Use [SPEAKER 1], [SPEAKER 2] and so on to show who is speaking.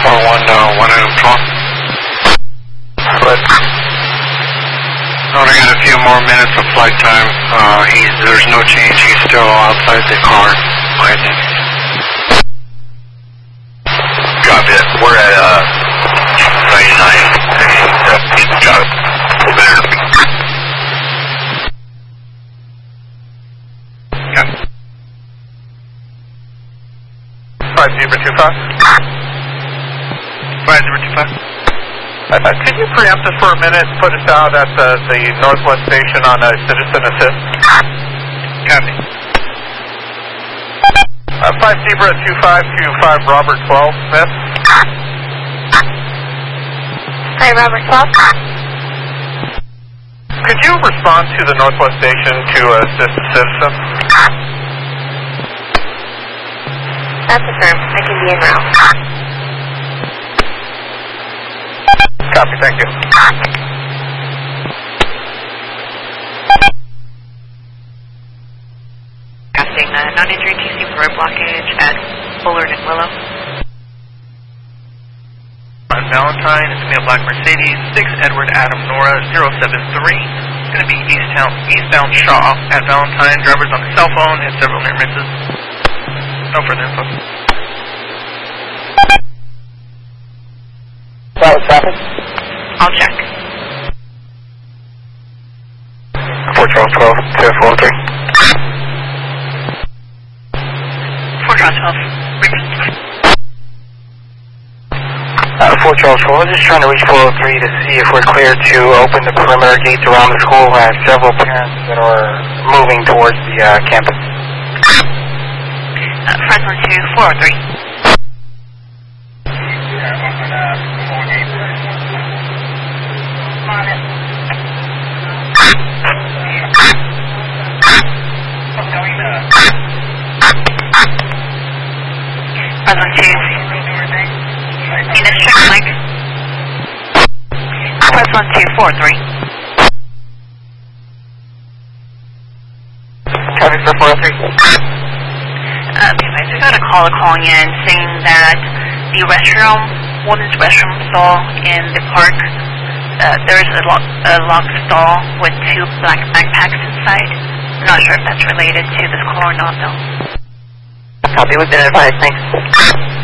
[SPEAKER 1] 1 item 12. But only got a few more minutes of flight time. There's no change. He's still outside the car.
[SPEAKER 2] Copy it. We're at 99. He's got it there.
[SPEAKER 1] Okay.
[SPEAKER 3] 5025.
[SPEAKER 1] 5025.
[SPEAKER 3] Could you preempt us for a minute and put us out at the Northwest Station on a citizen assist?
[SPEAKER 1] Copy.
[SPEAKER 3] 502525 Robert 12, Smith.
[SPEAKER 4] Hi, Robert 12.
[SPEAKER 3] Could you respond to the Northwest Station to assist a citizen?
[SPEAKER 4] That's affirmed. I can be en route.
[SPEAKER 3] Copy, thank you.
[SPEAKER 5] Casting non-injury TC with road blockage at Bullard and Willow.
[SPEAKER 6] On Valentine, it's going to be a black Mercedes, 6 Edward Adam Nora 073. It's going to be eastbound Shaw at Valentine. Drivers on the cell phone had several near misses. No further info.
[SPEAKER 3] That was traffic?
[SPEAKER 5] I'll check.
[SPEAKER 1] 412 to 403.
[SPEAKER 5] 412.
[SPEAKER 1] 412, we're just trying to reach 403 to see if we're clear to open the perimeter gates around the school. I have several parents that are moving towards the campus.
[SPEAKER 5] Front one to 403. Present 2. Venus check Mike. Present 243.
[SPEAKER 1] Copy for 403.
[SPEAKER 5] I got a caller calling in saying that the woman's restroom stall in the park, there's a locked stall with 2 black backpacks inside. I'm not sure if that's related to this call or not, though.
[SPEAKER 1] Copy, we've been advised, thanks.